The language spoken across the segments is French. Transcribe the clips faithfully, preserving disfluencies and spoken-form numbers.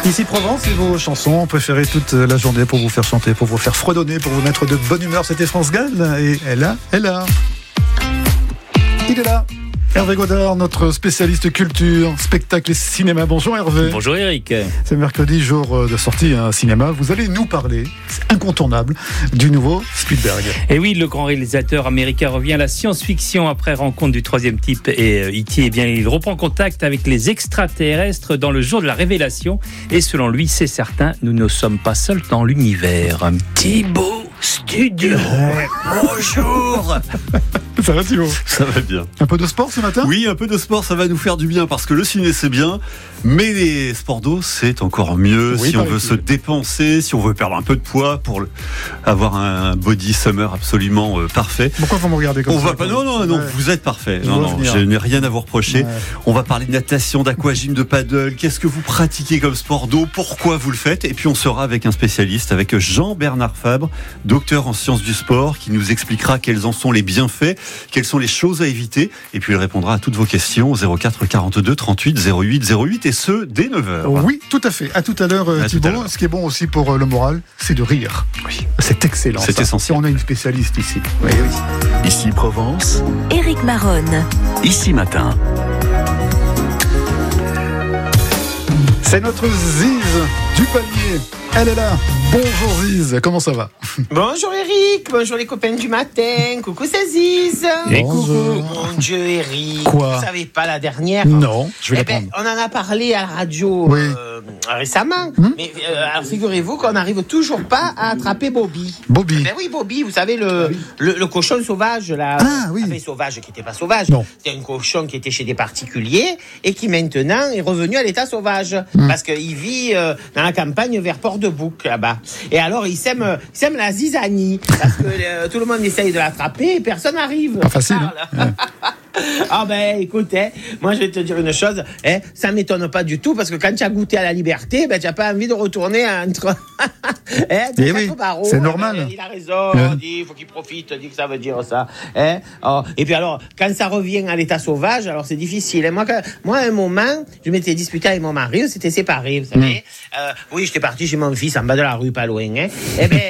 Ici Provence et vos chansons préférées toute la journée pour vous faire chanter, pour vous faire fredonner, pour vous mettre de bonne humeur. C'était France Gall et elle a, elle a. Il est là. Hervé Godard, notre spécialiste culture, spectacle et cinéma. Bonjour Hervé. Bonjour Eric. C'est mercredi, jour de sortie à un cinéma. Vous allez nous parler, c'est incontournable, du nouveau Spielberg. Et oui, le grand réalisateur américain revient à la science-fiction après rencontre du troisième type et E T. Eh bien, il reprend contact avec les extraterrestres dans le jour de la révélation. Et selon lui, c'est certain, nous ne sommes pas seuls dans l'univers. Thibaut Studio. Bonjour. Ça va Thibaut? Ça va bien. Un peu de sport ce matin? Oui, un peu de sport, ça va nous faire du bien parce que le ciné c'est bien, mais les sports d'eau c'est encore mieux. Oui, si on veut se dépenser, si on veut perdre un peu de poids pour le, avoir un body summer absolument euh, parfait. Pourquoi vous me regardez comme on ça? Va pas, non, non, non, ouais. Vous êtes parfait. Je non, non, je n'ai rien à vous reprocher. Ouais. On va parler de natation, d'aquagym, de paddle. Qu'est-ce que vous pratiquez comme sport d'eau? Pourquoi vous le faites? Et puis on sera avec un spécialiste, avec Jean-Bernard Fabre, docteur en sciences du sport, qui nous expliquera quels en sont les bienfaits, quelles sont les choses à éviter. Et puis il répondra à toutes vos questions au zéro quatre quarante-deux trente-huit zéro huit zéro huit et ce dès neuf heures. Oui, tout à fait. À tout à l'heure à Thibaut. Tout à l'heure. Ce qui est bon aussi pour le moral, c'est de rire. Oui. C'est excellent. C'est ça. essentiel. Si on a une spécialiste ici. Oui, oui. Ici Provence. Éric Maronne. Ici Matin. C'est notre Ziz du palier. Elle est là. Bonjour Ziz, comment ça va? Bonjour Eric, bonjour les copains du matin. Coucou, c'est Ziz. Et coucou. Mon Dieu Eric. Quoi? Vous savez pas la dernière? Non, je vais eh la ben, prendre. On en a parlé à la radio oui. euh, récemment. Hum? Mais euh, alors figurez-vous qu'on n'arrive toujours pas à attraper Bobby. Bobby. Eh ben oui, Bobby, vous savez le, oui. le, le cochon sauvage là. Ah oui. Enfin, sauvage qui n'était pas sauvage. Non. C'était un cochon qui était chez des particuliers et qui maintenant est revenu à l'état sauvage hum. parce qu'il vit euh, dans la campagne vers Port-de-Bouc là-bas. Et alors il sème, il sème la zizanie parce que euh, tout le monde essaye de l'attraper et personne n'arrive. Pas facile. Hein. Ah ben écoute, hein, moi je vais te dire une chose, hein, ça m'étonne pas du tout parce que quand tu as goûté à la liberté, ben tu n'as pas envie de retourner entre, hein, eh oui, barreaux, c'est normal. Ben, il a raison, hein. dit, il faut qu'il profite, dit que ça veut dire ça. Hein, oh. Et puis alors, quand ça revient à l'état sauvage, alors c'est difficile. Hein. Moi, quand, moi, à un moment, je m'étais disputé avec mon mari, on s'était séparés, vous savez. Mmh. Euh, oui, j'étais parti chez mon fils en bas de la rue, pas loin. Hein. Eh ben,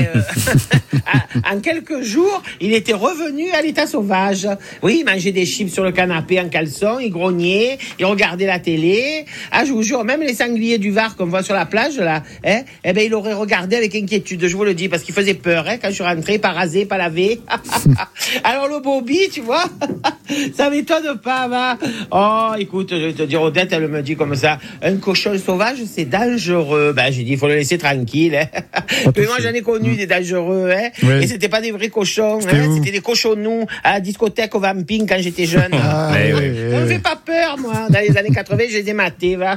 euh, en quelques jours, il était revenu à l'état sauvage. Oui, il mangeait des chips sur le canapé en caleçon, il grognait, il regardait la télé. Ah, je vous jure, même les sangliers du Var qu'on voit sur la plage, là, hein, eh ben, il aurait regardé avec inquiétude, je vous le dis, parce qu'il faisait peur, hein, quand je suis rentré, pas rasé, pas lavé. Alors, le Bobby, tu vois, ça m'étonne pas, va. Oh, écoute, je vais te dire, Odette, elle me dit comme ça, un cochon sauvage, c'est dangereux. Ben, j'ai dit, il faut le laisser tranquille, hein. Mais moi, j'en ai connu mmh. des dangereux, hein. Oui. Et c'était pas des vrais cochons, c'était, hein, c'était des cochons-nous à la discothèque au Vamping quand j'étais jeune. Ah, oui, oui, oui. Oui, on ne oui. fait pas peur, moi. Dans les années quatre-vingts, je les ai matés, va.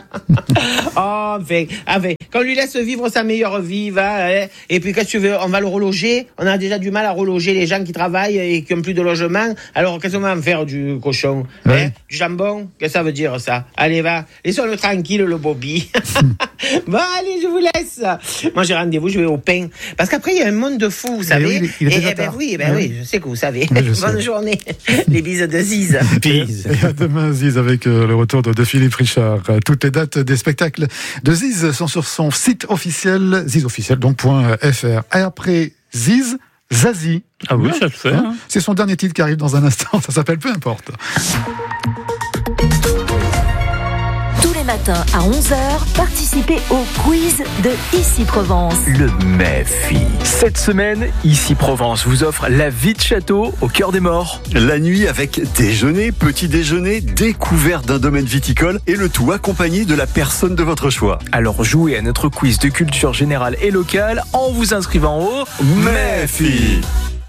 Oh, enfin, enfin, qu'on lui laisse vivre sa meilleure vie, va. Hein. Et puis, qu'est-ce que tu veux? On va le reloger. On a déjà du mal à reloger les gens qui travaillent et qui n'ont plus de logement. Alors, qu'est-ce qu'on va en faire du cochon? Oui. Hein? Du jambon? Qu'est-ce que ça veut dire, ça? Allez, va. Laissons-le tranquille, le Bobby. Bon, allez, je vous laisse. Moi, j'ai rendez-vous, je vais au pain. Parce qu'après, il y a un monde de fous, vous savez. Oui, il est déjà et, et ben tard. oui, ben oui. oui, je sais que vous savez. Oui, Bonne journée. Les bises de Ziz. Peace. Et à demain Ziz avec euh, le retour de, de Philippe Richard. Euh, toutes les dates des spectacles de Ziz sont sur son site officiel, zizofficiel donc .fr. Et après Ziz, Zazie. Ah oui, ça se fait. Hein. C'est son dernier titre qui arrive dans un instant. Ça s'appelle Peu importe. Tous les matins à onze heures, participez au quiz de Ici Provence. Le Méfi. Cette semaine, Ici Provence vous offre la vie de château au cœur des morts. La nuit avec déjeuner, petit déjeuner, découverte d'un domaine viticole et le tout accompagné de la personne de votre choix. Alors jouez à notre quiz de culture générale et locale en vous inscrivant au Méfi.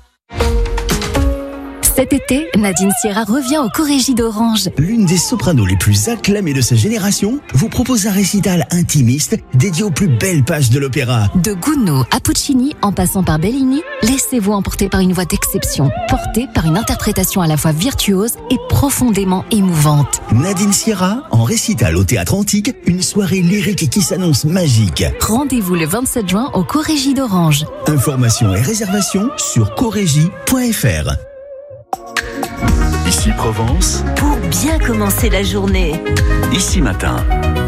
Cet été, Nadine Sierra revient au Corégie d'Orange. L'une des sopranos les plus acclamées de sa génération vous propose un récital intimiste dédié aux plus belles pages de l'opéra. De Gounod à Puccini, en passant par Bellini, laissez-vous emporter par une voix d'exception, portée par une interprétation à la fois virtuose et profondément émouvante. Nadine Sierra, en récital au Théâtre Antique, une soirée lyrique qui s'annonce magique. Rendez-vous le vingt-sept juin au Corégie d'Orange. Informations et réservations sur corégie point f r. Ici Provence. Pour bien commencer la journée. Ici Matin.